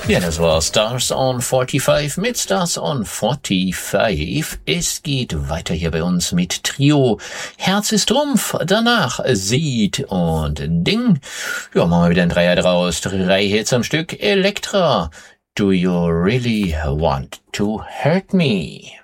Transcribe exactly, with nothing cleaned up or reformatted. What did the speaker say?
Ja, das war Stars on forty-five mit Stars on forty-five. Es geht weiter hier bei uns mit Trio. Herz ist Trumpf, danach Seed und Ding. Ja, machen wir wieder ein Dreier draus. Drei Hits am Stück. Elektra. Do you really want to hurt me?